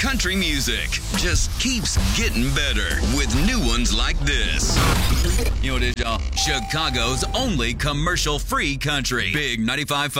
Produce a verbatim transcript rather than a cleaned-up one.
Country music just keeps getting better with new ones like this. You know what it is, y'all? Chicago's only commercial-free country. Big ninety-five point five